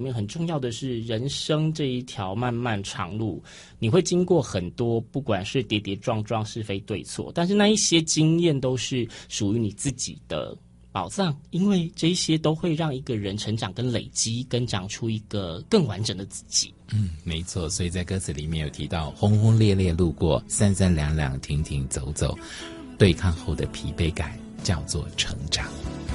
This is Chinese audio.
面很重要的是，人生这一条漫漫长路，你会经过很多，不管是跌跌撞撞、是非对错，但是那一些经验都是属于你自己的宝藏，因为这一些都会让一个人成长跟累积，跟长出一个更完整的自己。 没错，所以在歌词里面有提到轰轰烈烈路过，三三两两停停走走，对抗后的疲惫感叫做成长。